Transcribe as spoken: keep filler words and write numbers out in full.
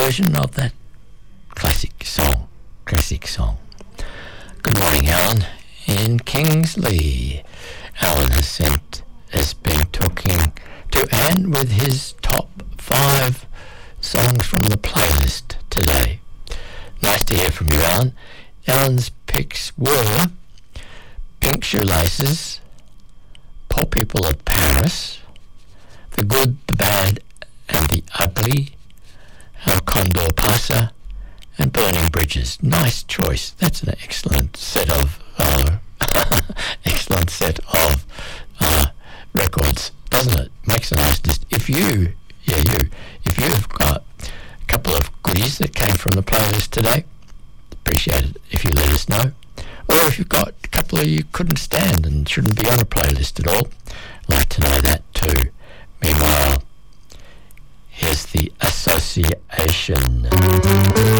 version of that classic song. Classic song. Good morning, Alan. In Kingsley, Alan has sent has been talking to Anne with his top five songs from the playlist today. Nice to hear from you, Alan. Alan's picks were Pink Shoelaces, Poor People of Paris, The Good, the Bad and the Ugly, El Condor Pasa, and Burning Bridges. Nice choice. That's an excellent set of uh, excellent set of uh, records, doesn't it? Makes a nice list. If you, yeah, you, if you've got a couple of goodies that came from the playlist today, appreciate it if you let us know. Or if you've got a couple of you couldn't stand and shouldn't be on a playlist at all, I'd like to know that too. Meanwhile, here's the Association.